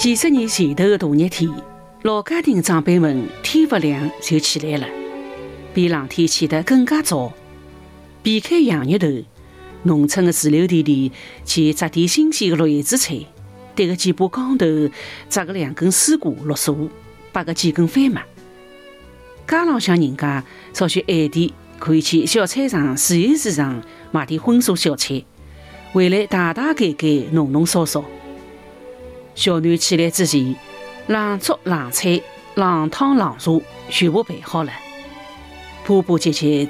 几十年前头的大热天，老家庭长辈们天不亮就起来了，比冷天起得更加早。避开洋芋头，农村的自留地里去摘点新鲜的绿叶子菜，对个几把缸头，摘个2根丝瓜、绿茶，摆个几根番麦。街浪向人家稍许晚点，可以去小菜场、自由市场买点荤素小菜，回来大大改改、弄弄烧烧。小囡起来之前，冷粥、冷菜、冷汤、冷茶全部备好了，波波节节